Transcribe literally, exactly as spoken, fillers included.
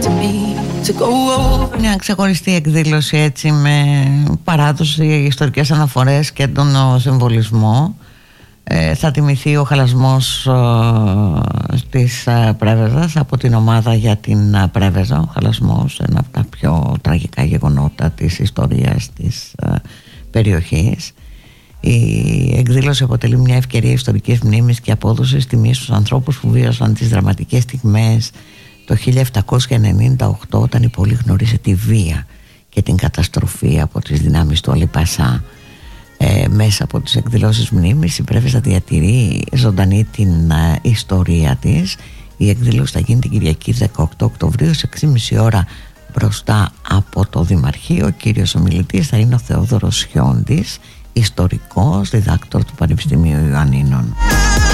Μια ξεχωριστή εκδήλωση έτσι με παράδοση, ιστορικές αναφορές και τον συμβολισμό. Ε, θα τιμηθεί ο χαλασμός ε, της ε, Πρέβεζας από την ομάδα για την ε, Πρέβεζα. Ο χαλασμός, ένα από τα πιο τραγικά γεγονότα της ιστορίας της ε, περιοχής. Η εκδήλωση αποτελεί μια ευκαιρία ιστορικής μνήμης και απόδοσης τιμής στους ανθρώπους που βίωσαν τις δραματικές στιγμές το χίλια επτακόσια ενενήντα οκτώ, όταν η πόλη γνώρισε τη βία και την καταστροφή από τις δυνάμεις του Αλή Πασά. Ε, μέσα από τις εκδηλώσεις μνήμης η Πρέβεζα διατηρεί ζωντανή την ε, ιστορία της. Η εκδήλωση θα γίνει την Κυριακή δεκαοκτώ Οκτωβρίου σε έξι και μισή ώρα μπροστά από το Δημαρχείο. Ο κύριος ομιλητής θα είναι ο Θεόδωρος Χιόντης, ιστορικός, διδάκτορ του Πανεπιστημίου Ιωαννίνων.